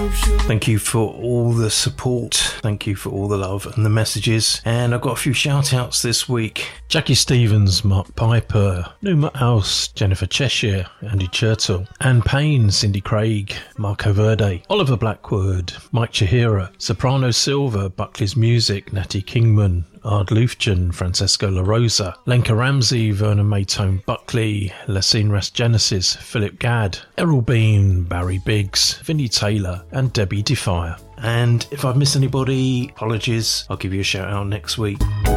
Thank you for all the support. Thank you for all the love and the messages. And I've got a few shout outs this week. Jackie Stevens, Mark Piper, Numa House, Jennifer Cheshire, Andy Churchill, Anne Payne, Cindy Craig, Marco Verde, Oliver Blackwood, Mike Chihira, Soprano Silver, Buckley's Music, Natty Kingman, Ard Lufjan, Francesco La Rosa, Lenka Ramsey, Vernon Maytone Buckley, Lessine Ras Genesis, Philip Gadd, Errol Bean, Barry Biggs, Vinnie Taylor and Debbie Defier. And if I've missed anybody, apologies, I'll give you a shout out next week.